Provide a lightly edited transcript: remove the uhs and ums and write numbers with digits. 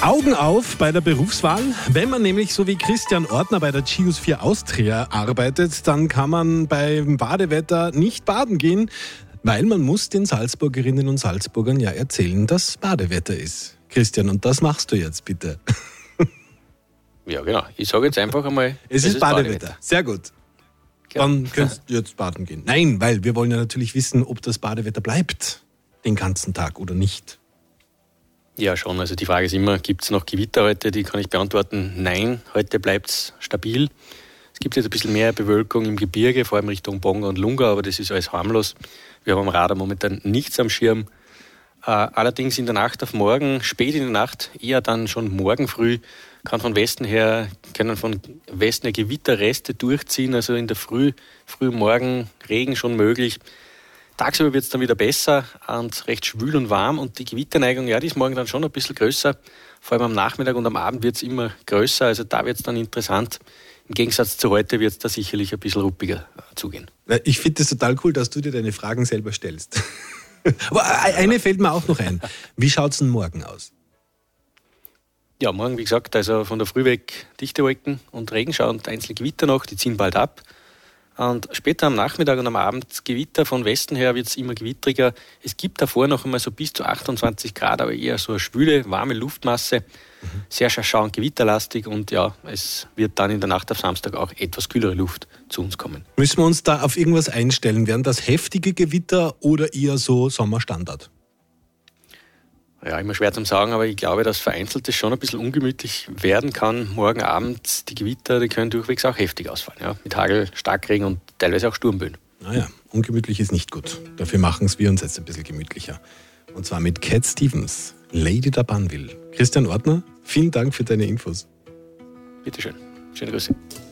Augen auf bei der Berufswahl. Wenn man nämlich so wie Christian Ortner bei der Chios 4 Austria arbeitet, dann kann man beim Badewetter nicht baden gehen, weil man muss den Salzburgerinnen und Salzburgern ja erzählen, dass Badewetter ist. Christian, und das machst du jetzt bitte. Ja, genau. Ich sage jetzt einfach einmal, es ist Badewetter. Sehr gut. Genau. Dann könntest du jetzt baden gehen. Nein, weil wir wollen ja natürlich wissen, ob das Badewetter bleibt den ganzen Tag oder nicht. Ja, schon. Also die Frage ist immer, gibt es noch Gewitter heute? Die kann ich beantworten. Nein, heute bleibt es stabil. Es gibt jetzt ein bisschen mehr Bewölkung im Gebirge, vor allem Richtung Bonga und Lunga, aber das ist alles harmlos. Wir haben am Radar momentan nichts am Schirm. Allerdings in der Nacht auf morgen, spät in der Nacht, eher dann schon morgen früh, können von Westen her Gewitterreste durchziehen. Also in der früh morgen Regen schon möglich. Tagsüber wird es dann wieder besser und recht schwül und warm. Und die Gewitterneigung, ja, die ist morgen dann schon ein bisschen größer. Vor allem am Nachmittag und am Abend wird es immer größer. Also da wird es dann interessant. Im Gegensatz zu heute wird es da sicherlich ein bisschen ruppiger zugehen. Ich finde es total cool, dass du dir deine Fragen selber stellst. Aber eine fällt mir auch noch ein. Wie schaut es denn morgen aus? Ja, morgen, wie gesagt, also von der Früh weg dichte Wolken und Regenschauer und einzelne Gewitter noch, die ziehen bald ab. Und später am Nachmittag und am Abend Gewitter, von Westen her wird es immer gewittriger. Es gibt davor noch einmal so bis zu 28 Grad, aber eher so eine schwüle, warme Luftmasse. Sehr schauend gewitterlastig und ja, es wird dann in der Nacht auf Samstag auch etwas kühlere Luft zu uns kommen. Müssen wir uns da auf irgendwas einstellen? Werden das heftige Gewitter oder eher so Sommerstandard? Ja, immer schwer zu sagen, aber ich glaube, dass vereinzeltes schon ein bisschen ungemütlich werden kann. Morgen Abend, die Gewitter, die können durchwegs auch heftig ausfallen. Ja? Mit Hagel, Starkregen und teilweise auch Sturmböen. Naja, ungemütlich ist nicht gut. Dafür machen wir uns jetzt ein bisschen gemütlicher. Und zwar mit Cat Stevens, Lady der Banville. Christian Ortner, vielen Dank für deine Infos. Bitteschön. Schöne Grüße.